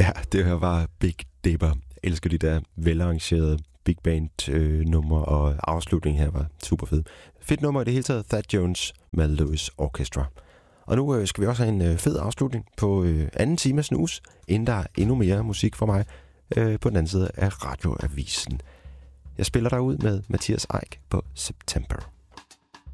Ja, det her var Big Dipper. Jeg elsker de der velarrangerede big band numre, og afslutningen her var super fed. Fedt nummer i det hele taget, Thad Jones med Lewis Orchestra. Og nu skal vi også have en fed afslutning på anden time af Snus, inden der er endnu mere musik for mig på den anden side af radioavisen. Jeg spiller dig ud med Mathias Eik på September.